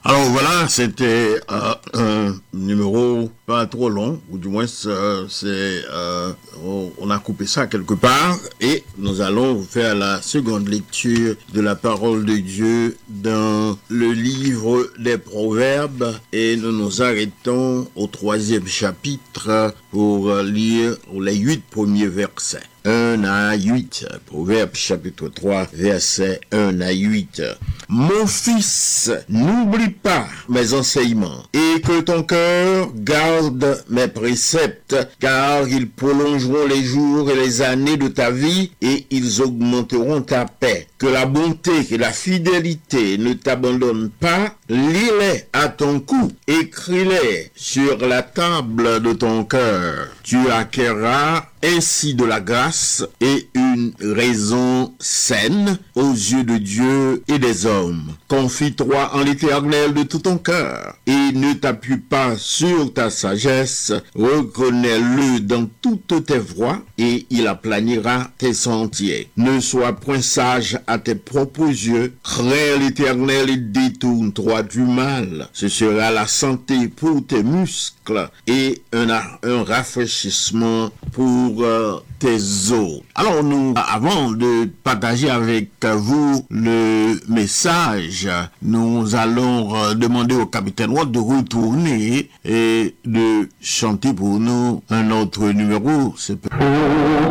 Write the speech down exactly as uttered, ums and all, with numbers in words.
Alors voilà, c'était euh, un numéro pas trop long, ou du moins euh, c'est euh, on a coupé ça quelque part, et nous allons faire la seconde lecture de la parole de Dieu dans le livre des Proverbes, et nous nous arrêtons au troisième chapitre pour lire les huit premiers versets. un à huit, Proverbe chapitre trois, versets un à huit. Mon fils, n'oublie pas mes enseignements et que ton cœur garde mes préceptes, car ils prolongeront les jours et les années de ta vie et ils augmenteront ta paix. Que la bonté et la fidélité ne t'abandonnent pas, lis-les à ton cou, écris-les sur la table de ton cœur. Tu acquerras ainsi de la grâce et une raison saine aux yeux de Dieu et des hommes. Confie-toi en l'Éternel de tout ton cœur et ne t'appuie pas sur ta sagesse. Reconnais-le dans toutes tes voies et il aplanira tes sentiers. Ne sois point sage à tes propres yeux. Crains l'Éternel et détourne-toi du mal. Ce sera la santé pour tes muscles et un, un rafraîchissement pour euh, tes os. Alors nous, avant de partager avec vous le message, nous allons euh, demander au capitaine Watt de retourner et de chanter pour nous un autre numéro. C'est